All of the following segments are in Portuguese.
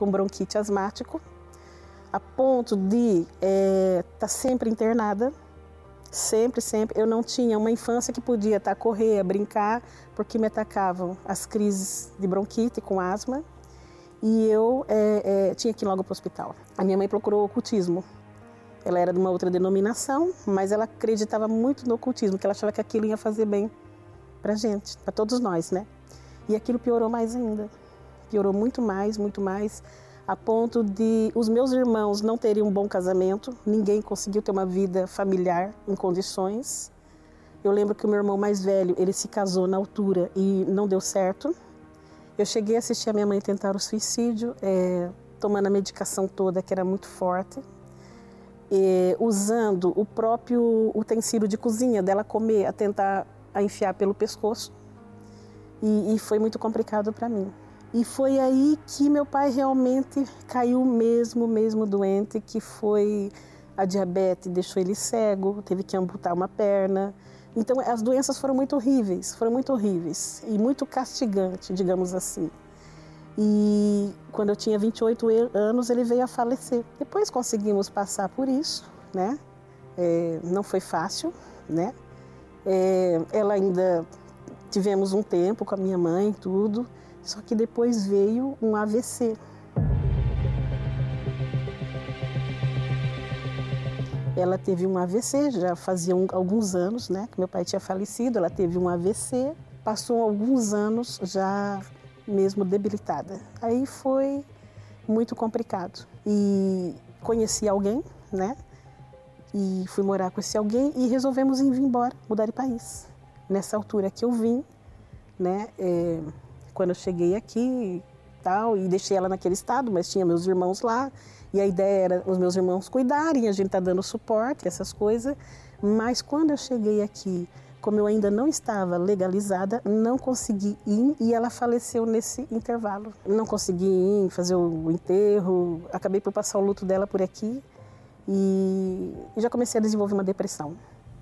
com bronquite asmático, a ponto de estar sempre internada, sempre. Eu não tinha uma infância que podia correr, brincar, porque me atacavam as crises de bronquite com asma, e eu tinha que ir logo para o hospital. A minha mãe procurou o ocultismo. Ela era de uma outra denominação, mas ela acreditava muito no ocultismo, que ela achava que aquilo ia fazer bem pra gente, pra todos nós, né? E aquilo piorou mais ainda. Piorou muito mais, a ponto de os meus irmãos não terem um bom casamento, ninguém conseguiu ter uma vida familiar em condições. Eu lembro que o meu irmão mais velho, ele se casou na altura e não deu certo. Eu cheguei a assistir a minha mãe tentar o suicídio, tomando a medicação toda, que era muito forte. Usando o próprio utensílio de cozinha dela comer, a tentar enfiar pelo pescoço, e foi muito complicado para mim. E foi aí que meu pai realmente caiu mesmo doente, que foi a diabetes, deixou ele cego, teve que amputar uma perna. Então as doenças foram muito horríveis e muito castigantes, digamos assim. E quando eu tinha 28 anos, ele veio a falecer. Depois conseguimos passar por isso, né? Não foi fácil, né? Ela ainda tivemos um tempo com a minha mãe, tudo, só que depois veio um AVC. Ela teve um AVC, já fazia alguns anos, né, que meu pai tinha falecido, ela teve um AVC, passou alguns anos já mesmo debilitada. Aí foi muito complicado. E conheci alguém, né? E fui morar com esse alguém e resolvemos vir embora, mudar de país. Nessa altura que eu vim, né? Quando eu cheguei aqui tal, e deixei ela naquele estado, mas tinha meus irmãos lá. E a ideia era os meus irmãos cuidarem, a gente tá dando suporte, essas coisas. Mas quando eu cheguei aqui, como eu ainda não estava legalizada, não consegui ir e ela faleceu nesse intervalo. Não consegui ir fazer o enterro, acabei por passar o luto dela por aqui e já comecei a desenvolver uma depressão.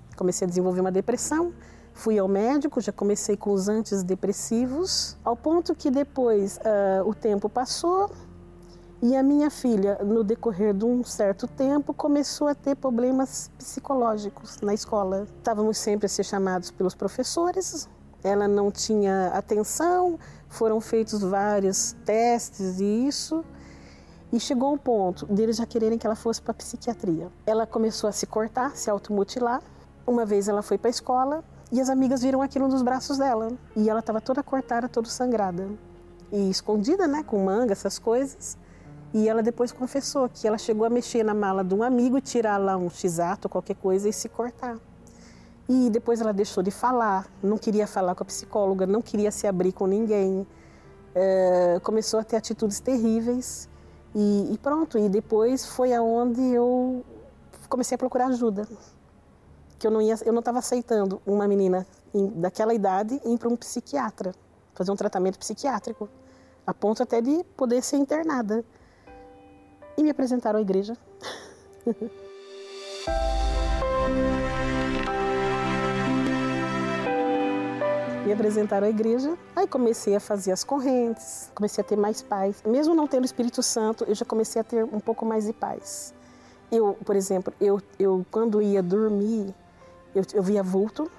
Fui ao médico, já comecei com os antidepressivos, ao ponto que depois o tempo passou e a minha filha, no decorrer de um certo tempo, começou a ter problemas psicológicos na escola. Estávamos sempre a ser chamados pelos professores, ela não tinha atenção, foram feitos vários testes e isso, e chegou um ponto deles já quererem que ela fosse para a psiquiatria. Ela começou a se cortar, se automutilar. Uma vez ela foi para a escola e as amigas viram aquilo nos braços dela, e ela estava toda cortada, toda sangrada, e escondida, né, com manga, essas coisas. E ela depois confessou que ela chegou a mexer na mala de um amigo, tirar lá um x-ato, qualquer coisa, e se cortar. E depois ela deixou de falar, não queria falar com a psicóloga, não queria se abrir com ninguém. Começou a ter atitudes terríveis e pronto. E depois foi aonde eu comecei a procurar ajuda. Que eu não estava aceitando uma menina daquela idade ir para um psiquiatra, fazer um tratamento psiquiátrico, a ponto até de poder ser internada. E me apresentaram à igreja. Aí comecei a fazer as correntes, comecei a ter mais paz. Mesmo não tendo o Espírito Santo, eu já comecei a ter um pouco mais de paz. Eu, por exemplo, eu quando ia dormir, eu via vulto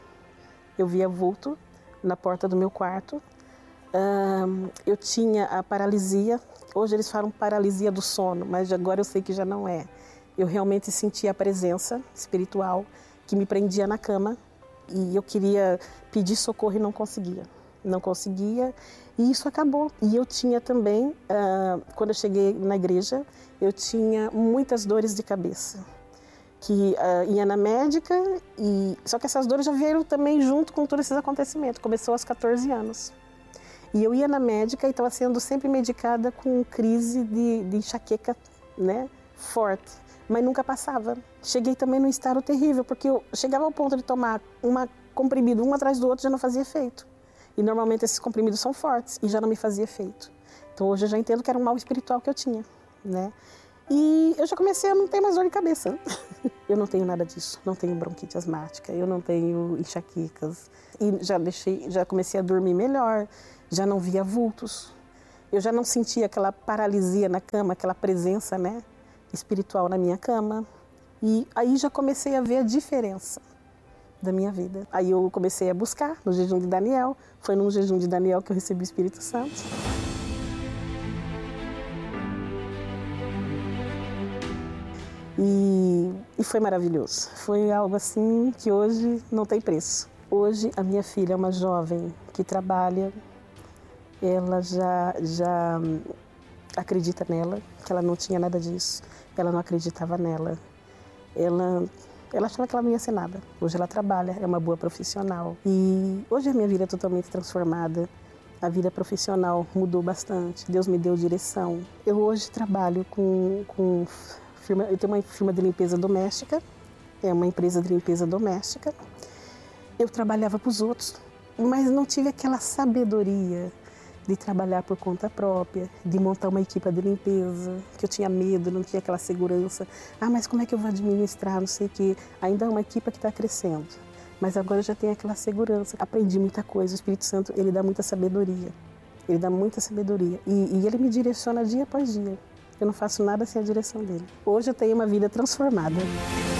na porta do meu quarto. Eu tinha a paralisia. Hoje eles falam paralisia do sono, mas agora eu sei que já não é. Eu realmente sentia a presença espiritual que me prendia na cama e eu queria pedir socorro e não conseguia. E isso acabou. E eu tinha também, quando eu cheguei na igreja, eu tinha muitas dores de cabeça. Que ia na médica, só que essas dores já vieram também junto com todos esses acontecimentos. Começou aos 14 anos. E eu ia na médica e estava sendo sempre medicada com crise de enxaqueca, né, forte, mas nunca passava. Cheguei também num estado terrível, porque eu chegava ao ponto de tomar uma comprimido um atrás do outro, já não fazia efeito. E normalmente esses comprimidos são fortes e já não me fazia efeito. Então hoje eu já entendo que era um mal espiritual que eu tinha, né? E eu já comecei a não ter mais dor de cabeça. Eu não tenho nada disso, não tenho bronquite asmática, eu não tenho enxaquecas. E já comecei a dormir melhor, já não via vultos. Eu já não sentia aquela paralisia na cama, aquela presença, né, espiritual na minha cama. E aí já comecei a ver a diferença da minha vida. Aí eu comecei a buscar no jejum de Daniel. Foi num jejum de Daniel que eu recebi o Espírito Santo. E foi maravilhoso. Foi algo assim que hoje não tem preço. Hoje a minha filha é uma jovem que trabalha. Ela já acredita nela, que ela não tinha nada disso. Ela não acreditava nela. Ela achava que ela não ia ser nada. Hoje ela trabalha, é uma boa profissional. E hoje a minha vida é totalmente transformada. A vida profissional mudou bastante. Deus me deu direção. Eu hoje trabalho com firma. Eu tenho uma firma de limpeza doméstica. É uma empresa de limpeza doméstica. Eu trabalhava para os outros, mas não tive aquela sabedoria de trabalhar por conta própria, de montar uma equipe de limpeza, que eu tinha medo, não tinha aquela segurança. Mas como é que eu vou administrar, não sei o quê. Ainda é uma equipe que está crescendo, mas agora eu já tenho aquela segurança. Aprendi muita coisa, o Espírito Santo, ele dá muita sabedoria. Ele dá muita sabedoria e ele me direciona dia após dia. Eu não faço nada sem a direção dele. Hoje eu tenho uma vida transformada.